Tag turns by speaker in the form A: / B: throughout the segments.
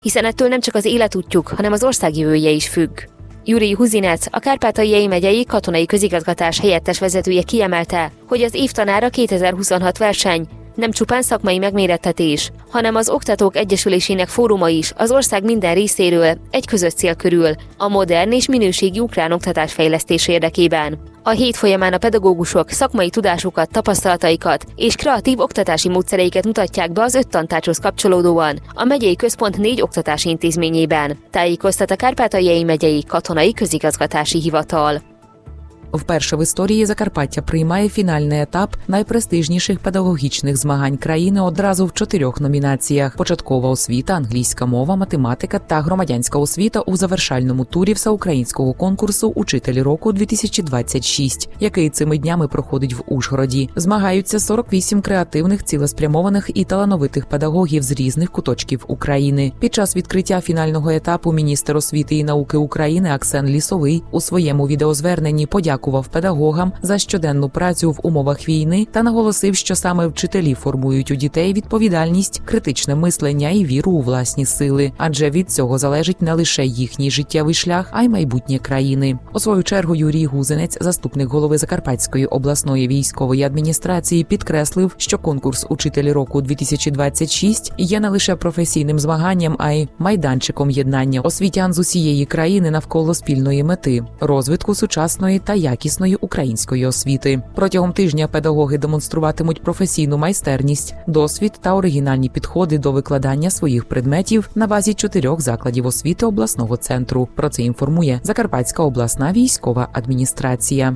A: hiszen ettől nem csak az életútjuk, hanem az ország jövője is függ. Jurij Huzinec, a Kárpátaljai megyei katonai közigazgatás helyettes vezetője kiemelte, hogy az évtanára 2026 verseny nem csupán szakmai megmérettetés, hanem az Oktatók Egyesülésének fóruma is az ország minden részéről egy közös cél körül, a modern és minőségi ukrán oktatás fejlesztés érdekében. A hét folyamán a pedagógusok szakmai tudásukat, tapasztalataikat és kreatív oktatási módszereiket mutatják be az 5 tantárgyhoz kapcsolódóan a megyei központ 4 oktatási intézményében, tájékoztat a Kárpátaljai megyei katonai közigazgatási hivatal.
B: Вперше в історії Закарпаття приймає фінальний етап найпрестижніших педагогічних змагань країни одразу в 4 номінаціях: початкова освіта, англійська мова, математика та громадянська освіта у завершальному турі всеукраїнського конкурсу «Учителі року-2026», який цими днями проходить в Ужгороді. Змагаються 48 креативних, цілеспрямованих і талановитих педагогів з різних куточків України. Під час відкриття фінального етапу міністр освіти і науки України Аксен Лісовий у своєму відеозверненні подякував педагогам за щоденну працю в умовах війни та наголосив, що саме вчителі формують у дітей відповідальність, критичне мислення і віру у власні сили, адже від цього залежить не лише їхній життєвий шлях, а й майбутнє країни. У свою чергу Юрій Гузинець, заступник голови Закарпатської обласної військової адміністрації, підкреслив, що конкурс «Учителі року-2026» є не лише професійним змаганням, а й майданчиком єднання освітян з усієї країни навколо спільної мети – розвитку сучасної та якісної української освіти. Протягом тижня педагоги демонструватимуть професійну майстерність, досвід та оригінальні підходи до викладання своїх предметів на базі 4 закладів освіти обласного центру. Про це інформує Закарпатська обласна військова адміністрація.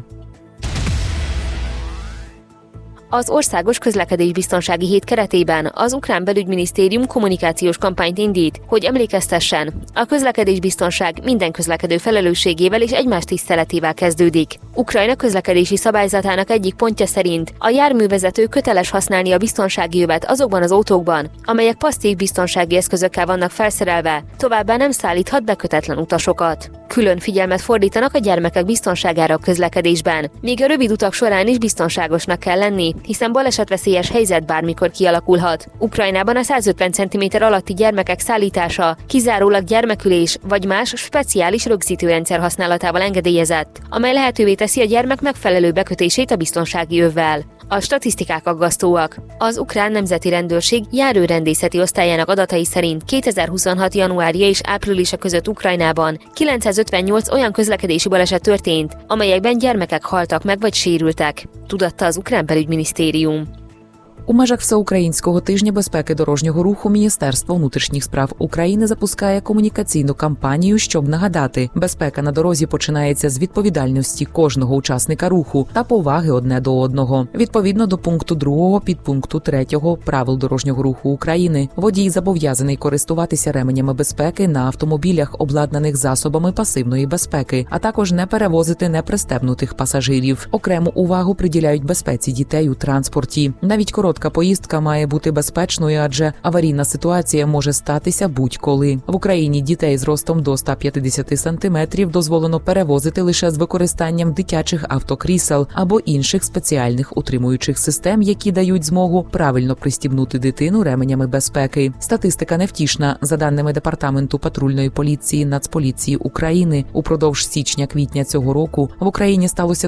A: Az Országos Közlekedésbiztonsági Hét keretében az ukrán belügyminisztérium kommunikációs kampányt indít, hogy emlékeztessen, a közlekedésbiztonság minden közlekedő felelősségével és egymás tiszteletével kezdődik. Ukrajna közlekedési szabályzatának egyik pontja szerint a járművezető köteles használni a biztonsági övet azokban az autókban, amelyek passzív biztonsági eszközökkel vannak felszerelve, továbbá nem szállíthat be kötetlen utasokat. Külön figyelmet fordítanak a gyermekek biztonságára a közlekedésben, míg a rövid utak során is biztonságosnak kell lenni, hiszen balesetveszélyes helyzet bármikor kialakulhat. Ukrajnában a 150 cm alatti gyermekek szállítása kizárólag gyermekülés vagy más speciális rögzítőrendszer használatával engedélyezett, amely lehetővé teszi a gyermek megfelelő bekötését a biztonsági övvel. A statisztikák aggasztóak. Az ukrán nemzeti rendőrség járőrendészeti osztályának adatai szerint 2026. januárja és áprilisa között Ukrajnában 958 olyan közlekedési baleset történt, amelyekben gyermekek haltak meg vagy sérültek, tudatta az ukrán belügyminisztérium.
B: У межах Всеукраїнського тижня безпеки дорожнього руху Міністерство внутрішніх справ України запускає комунікаційну кампанію, щоб нагадати, безпека на дорозі починається з відповідальності кожного учасника руху та поваги одне до одного. Відповідно до пункту 2 підпункту 3 правил дорожнього руху України, водій зобов'язаний користуватися ременями безпеки на автомобілях, обладнаних засобами пасивної безпеки, а також не перевозити непристебнутих пасажирів. Окрему увагу приділяють безпеці дітей у транспорті. Навіть коротка поїздка має бути безпечною, адже аварійна ситуація може статися будь-коли. В Україні дітей з ростом до 150 см дозволено перевозити лише з використанням дитячих автокрісел або інших спеціальних утримуючих систем, які дають змогу правильно пристібнути дитину ременями безпеки. Статистика невтішна. За даними Департаменту патрульної поліції Нацполіції України, упродовж січня-квітня цього року в Україні сталося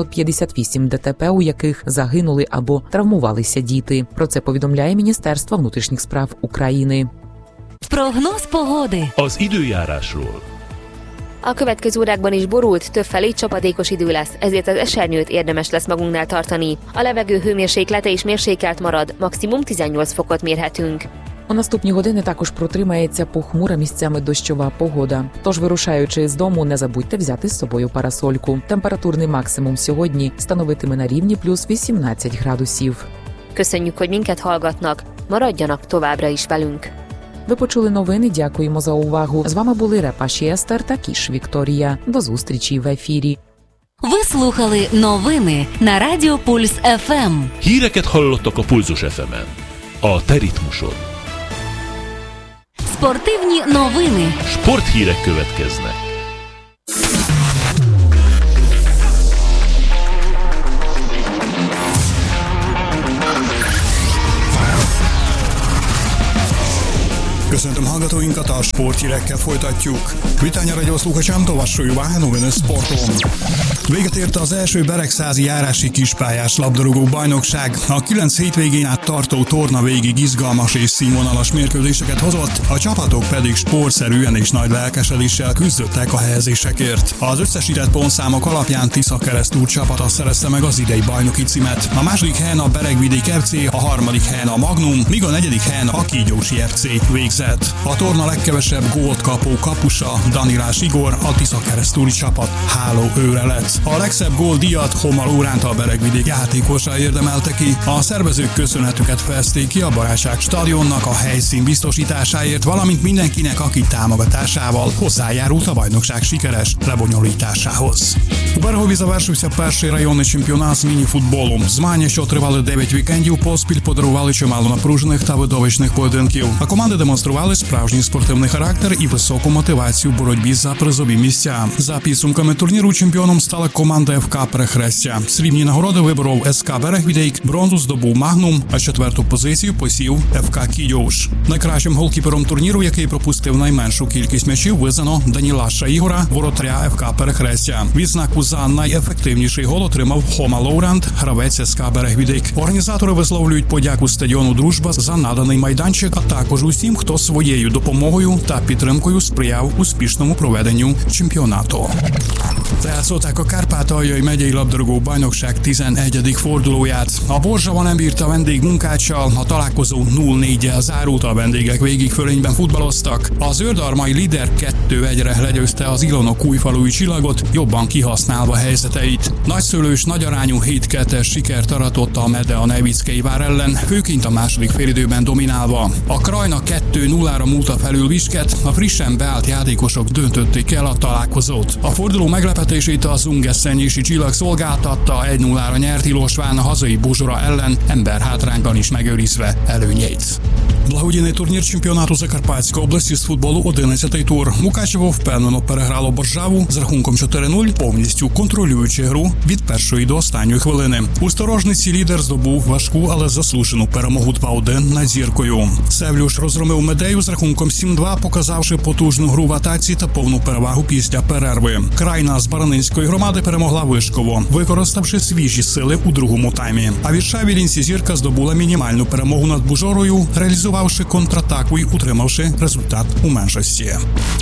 B: 958 ДТП, у яких загинули або травмувалися діти. Про це повідомляє Міністерство внутрішніх справ України.
C: Прогноz pogodi.
D: Az időjárásról.
A: A következő órákban is borult, többfelé csapadékos idő lesz, ezért az esernyőt érdemes lesz magunknál tartani. A levegő hőmérséklete is mérsékelt marad, maximum 18 fokot mérhetünk.
B: У наступні години також протримається похмура, місцями дощова погода. Тож, вирушаючи з дому, не забудьте взяти з собою парасольку. Температурний максимум сьогодні становитиме на рівні плюс 18 градусів.
A: Köszönjük, hogy minket hallgatnak, maradjanak továbbra is velünk.
B: Ви почули новини, дякуємо за увагу. З вами були Репаші Естер та Кіш Вікторія. До зустрічі в ефірі.
C: Ви слухали новини на Радіо Пульс ФМ.
D: Híreket hallottak a Pulzus FM-en. A Te ritmusod.
C: Спортивні новини.
D: Sporthírek következnek.
E: köszöntöm hallgatóinkat, a sporthírekkel folytatjuk. Vitányra gyoszlókacsám, tovassójúvá, novene sportom. Véget ért az első beregszázi járási kispályás labdarúgó bajnokság. A 9 hétvégén át tartó torna végig izgalmas és színvonalas mérkőzéseket hozott, a csapatok pedig sportszerűen és nagy lelkesedéssel küzdöttek a helyezésekért. Az összesített pontszámok alapján Tiszakeresztúr csapata szerezte meg az idei bajnoki címet. A második helyen a Beregvidék FC, a harmadik helyen a Magnum, míg a negyedik helyen a Kígyósi FC végzett. A torna legkevesebb gólt kapó kapusa, Danilás Igor, a Tiszakeresztúri csapat hálóőre lett. A legszebb góldíjat Homa Lóránt, a Beregvidék játékosa érdemelte ki. A szervezők köszönhetüket fejezték ki a Barátság stadionnak a helyszín biztosításáért, valamint mindenkinek, aki támogatásával hozzájárult a bajnokság sikeres lebonyolításához. У Берегові завершився перший районний чемпіонат з міні-футболу. Змагання, що тривали 9 вікендів поспіль, подарували чимало напружених та видовищних поєдинків. А команди демонстрували справжній спортивний характер і високу мотивацію в боротьбі за призові місця. За підсумками турніру чемпіоном стала команда ФК Перехрестя. Срібні нагороди виборов СК Берегвідейк, бронзу здобув Магнум, а четверту позицію посів ФК Кідьош. Найкращим голкіпером турніру, який пропустив найменшу кількість м'ячів, визнано Данілаша Ігора, воротаря ФК Перехрестя. Відзнаку за найефективніший гол отримав Хома Лоурант, гравець СК Берегвідейк. Організатори висловлюють подяку стадіону «Дружба» за наданий майданчик, а також усім, хто своєю допомогою та підтримкою сприяв успішному проведенню чемпіонату. Lejátszották a Kárpátaljai megyei labdarúgó bajnokság 11. fordulóját. A Borzsava nem bírta vendég munkáccsal, a találkozó 0-4-jel zárult, a vendégek végig fölényben futballoztak. Az őrdarmai Lider 2-1-re legyőzte az Ilonok újfalui Csillagot, jobban kihasználva helyzeteit. Nagyszőlős, nagyarányú 7-2-es sikert aratott a Mede a Nevickei vár ellen, főként a második félidőben dominálva. A Krajna 2-0-ra múlta felül Visket, a frissen beállt játékosok döntötték el a találkozót. A forduló meglepetését az Ungeszenyési Csillag szolgáltatta, 1-0-ra nyert Ilosván a hazai Bozsora ellen, emberhátrányban is megőrizve előnyeit. Благодійний турнір чемпіонату Закарпатської області з футболу 11-й тур. Мукачево впевнено переграло Боржаву з рахунком 4-0, повністю контролюючи гру від першої до останньої хвилини. У Сторожниці Лідер здобув важку, але заслужену перемогу 2-1 над Зіркою. Севлюш розгромив Медею з рахунком 7-2, показавши потужну гру в атаці та повну перевагу після перерви. Крайна з Баранинської громади перемогла Вишково, використавши свіжі сили у другому таймі. А від Шавілінці Зірка здобула мінімальну перемогу над Бужорою, реалізувавши контратаку і утримавши результат у меншості.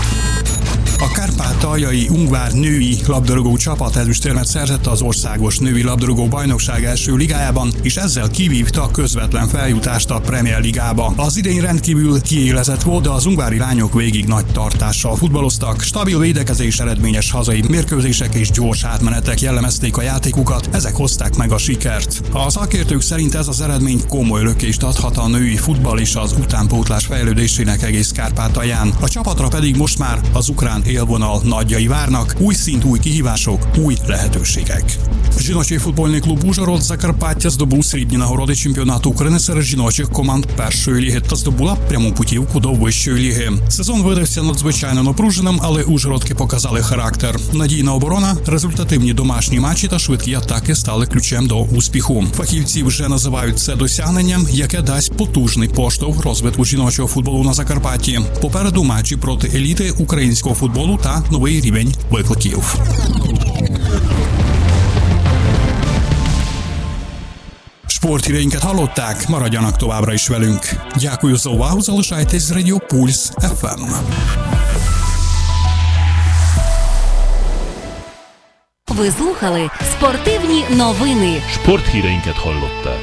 E: A Kárpátaljai Ungvár női labdarúgó csapat ezüstérmet szerzett az országos női labdarúgó bajnokság első ligájában, és ezzel kivívta a közvetlen feljutást a Premier Ligába. Az idén rendkívül kiélezett volt, de az ungvári lányok végig nagy tartással futballoztak. Stabil védekezés, eredményes hazai mérkőzések és gyors átmenetek jellemezték a játékukat, ezek hozták meg a sikert. A szakértők szerint ez az eredmény komoly lökést adhat a női futball és az utánpótlás fejlődésének egész Kárpátalján. A csapatra pedig most már az ukrán élvonal nagyjai várnak, új szint, új kihívások, új lehetőségek. Жіночий футбольний клуб «Ужгород» Закарпаття здобув срібні нагороди чемпіонату України серед жіночих команд першої ліги та здобула пряму путівку до вищої ліги. Сезон видався надзвичайно напруженим, але ужгородки показали характер. Надійна оборона, результативні домашні матчі та швидкі атаки стали ключем до успіху. Фахівці вже називають це досягненням, яке дасть потужний поштовх розвитку жіночого футболу на Закарпатті. Попереду матчі проти еліти українського футболу та новий рівень викликів. Sporthíreinket hallották, maradjanak továbbra is velünk. Дякую за увагу, залишайтесь з Радіо Пульс FM.
C: Ви слухали спортивні новини.
D: Sporthíreinket hallották.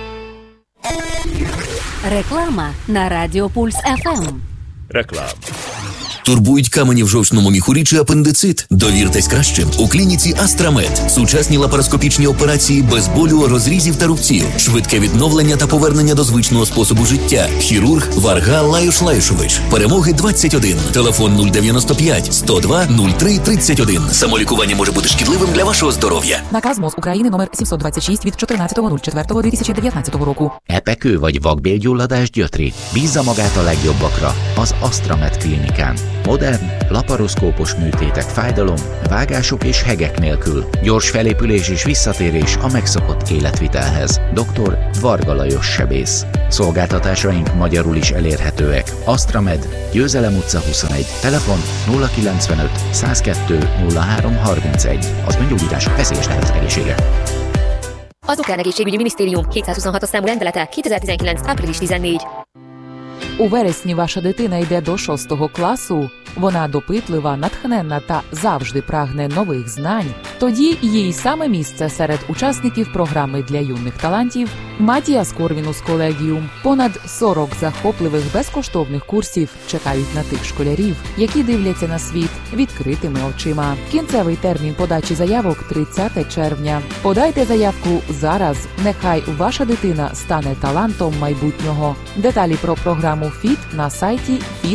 C: Реклама на Радіо Пульс FM.
D: Реклама.
F: Турбують камені в жовчному міхурі чи апендицит? Довіртесь кращим. У клініці Астрамед. Сучасні лапароскопічні операції без болю, розрізів та рубців. Швидке відновлення та повернення до звичного способу життя. Хірург Варга Лаюш Лаюшович. Перемоги 21. Телефон 095 102 03 31. Самолікування може бути шкідливим для вашого здоров'я.
B: Наказ МОЗ України номер 726 від 14.04.2019 року.
G: Epekő vagy vakbélgyulladás gyötri? Bízza magát a legjobbakra, az Astramed klinikán. Modern, laparoszkópos műtétek fájdalom, vágások és hegek nélkül. Gyors felépülés és visszatérés a megszokott életvitelhez. Dr. Varga Lajos sebész. Szolgáltatásaink magyarul is elérhetőek. Astramed, Győzelem utca 21, telefon 095 102 03 31. Az öngyógyítás veszélyes lehet az egészségre.
A: Az Ukrán Egészségügyi Minisztérium 726 számú rendelete 2019. április 14.
B: У вересні ваша дитина йде до 6 класу, вона допитлива, натхненна та завжди прагне нових знань, тоді їй саме місце серед учасників програми для юних талантів Матіас Корвінус Колегіум. Понад 40 захопливих безкоштовних курсів чекають на тих школярів, які дивляться на світ відкритими очима. Кінцевий термін подачі заявок – 30 червня. Подайте заявку зараз, нехай ваша дитина стане талантом майбутнього. Деталі про програму ФІТ на сайті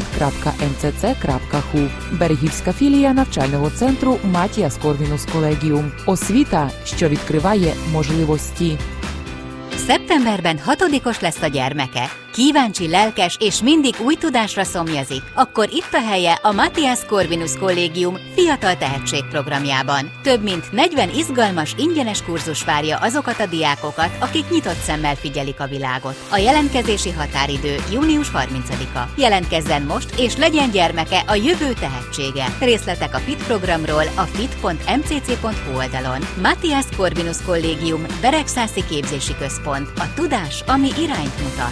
B: fit.mcc.hu. Берегівська філія навчального центру Матіас Корвінус Колегіум. Освіта, що відкриває можливості.
C: Szeptemberben 6-os lesz a gyermeke. Kíváncsi, lelkes és mindig új tudásra szomjazik, akkor itt a helye a Mathias Corvinus Kollégium Fiatal Tehetség programjában. Több mint 40 izgalmas, ingyenes kurzus várja azokat a diákokat, akik nyitott szemmel figyelik a világot. A jelentkezési határidő június 30-a. Jelentkezzen most, és legyen gyermeke a jövő tehetsége. Részletek a FIT programról a fit.mcc.hu oldalon. Mathias Corvinus Kollégium Beregszászi Képzési Központ. A tudás, ami irányt mutat.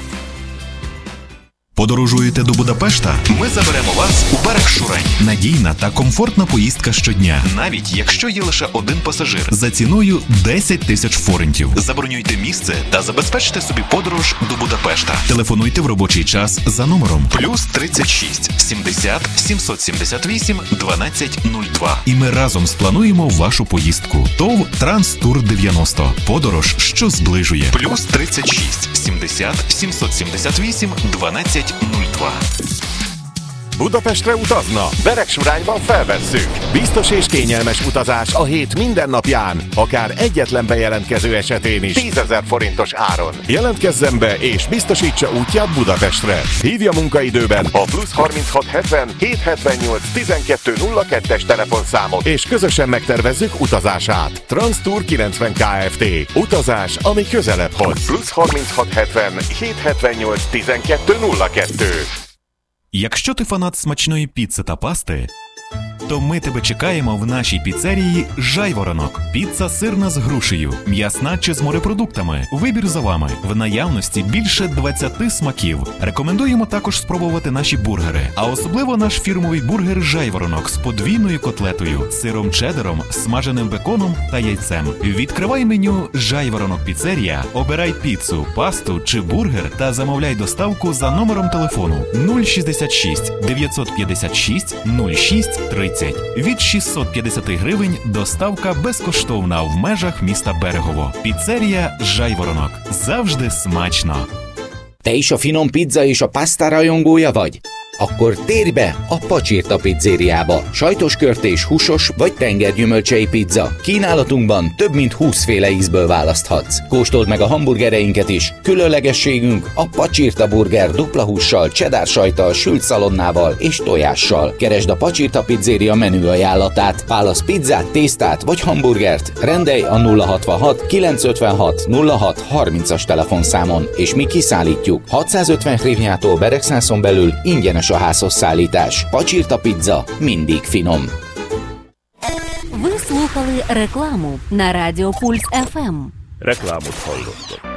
H: Подорожуєте до Будапешта? Ми заберемо вас у Берегшурень. Надійна та комфортна поїздка щодня, навіть якщо є лише один пасажир, за ціною 10 тисяч форинтів. Забронюйте місце та забезпечте собі подорож до Будапешта. Телефонуйте в робочий час за номером +36 70 778 1202. І ми разом сплануємо вашу поїздку. ТОВ Транстур 90. Подорож, що зближує. +36 70 778 1202.
I: Budapestre utazna? Beregsurányban felvesszük. Biztos és kényelmes utazás a hét minden napján, akár egyetlen bejelentkező esetén is. 10 000 forintos áron. Jelentkezzen be és biztosítsa útját Budapestre. Hívja munkaidőben a +36 70 778 12 02-es telefonszámot, és közösen megtervezzük utazását. Transtour 90 Kft. Utazás, ami közelebb hoz. +36 70 778 12 02.
H: Якщо ти фанат смачної піци та пасти, то ми тебе чекаємо в нашій піцерії «Жайворонок». Піца сирна з грушею, м'ясна чи з морепродуктами. Вибір за вами. В наявності більше 20 смаків. Рекомендуємо також спробувати наші бургери. А особливо наш фірмовий бургер «Жайворонок» з подвійною котлетою, сиром чеддером, смаженим беконом та яйцем. Відкривай меню «Жайворонок Піцерія», обирай піцу, пасту чи бургер та замовляй доставку за номером телефону 066 956 06 30. Від 650 гривень доставка безкоштовна в межах міста Берегово. Піцерія «Жайворонок». Завжди смачно.
J: Te is a finom pizza és a pasta rajongója vagy? Akkor térj be a Pacsirta pizzériába. Sajtos körtés, húsos vagy tengergyümölcsei pizza. Kínálatunkban több mint 20 féle ízből választhatsz. Kóstold meg a hamburgereinket is. Különlegességünk a Pacsirta burger dupla hússal, cheddar sajttal, sült szalonnával és tojással. Keresd a Pacsirta pizzéria menü ajánlatát. Válasz pizzát, tésztát vagy hamburgert. Rendelj a 066 956 06 30-as telefonszámon, és mi kiszállítjuk. 650 hrivnyától Beregszászon belül ingyenes a házhoz szállítás. Pacsirta pizza mindig finom.
C: Ви слухали рекламу на Радіо Пульс ФМ.
D: Reklámot hallottak.